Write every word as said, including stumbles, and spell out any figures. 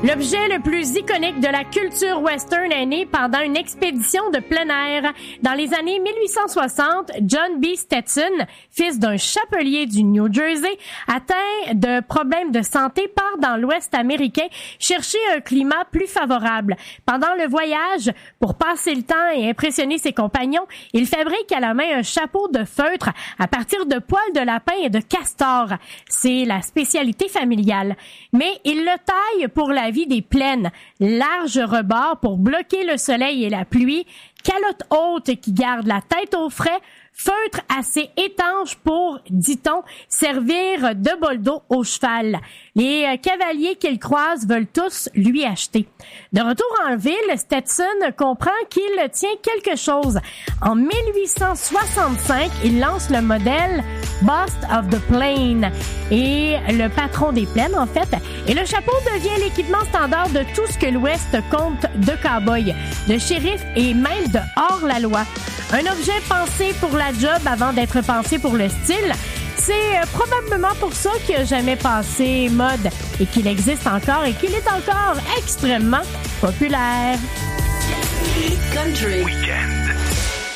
L'objet le plus iconique de la culture western est né pendant une expédition de plein air. Dans les années mille huit cent soixante, John B. Stetson, fils d'un chapelier du New Jersey, atteint de problèmes de santé, part dans l'Ouest américain chercher un climat plus favorable. Pendant le voyage, pour passer le temps et impressionner ses compagnons, il fabrique à la main un chapeau de feutre à partir de poils de lapin et de castor. C'est la spécialité familiale. Mais il le taille pour la vie des plaines, large rebord pour bloquer le soleil et la pluie, calotte haute qui garde la tête au frais, feutre assez étanche pour, dit-on, servir de bol d'eau au cheval. Les euh, cavaliers qu'il croise veulent tous lui acheter. De retour en ville, Stetson comprend qu'il tient quelque chose. En mille huit cent soixante-cinq, il lance le modèle Bust of the Plain et le patron des plaines, en fait. Et le chapeau devient l'équipement standard de tout ce que l'Ouest compte de cow-boy, de shérif et même de hors-la-loi. Un objet pensé pour la job avant d'être pensé pour le style. C'est euh, probablement pour ça qu'il n'a jamais passé mode et qu'il existe encore et qu'il est encore extrêmement populaire. Country. Weekend.